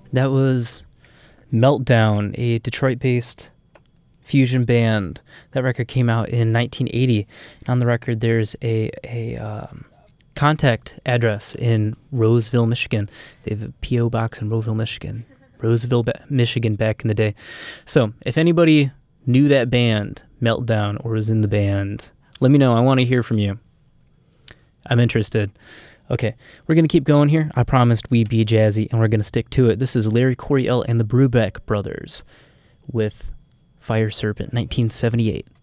That was Meltdown, a Detroit-based fusion band. That record came out in 1980. And on the record, there's a contact address in Roseville, Michigan. They have a P.O. box in Roseville, Michigan. Michigan back in the day. So if anybody knew that band, Meltdown, or was in the band, let me know. I want to hear from you. I'm interested. Okay, we're going to keep going here. I promised we'd be jazzy, and we're going to stick to it. This is Larry Coryell and the Brubeck Brothers with Fire Serpent, 1978.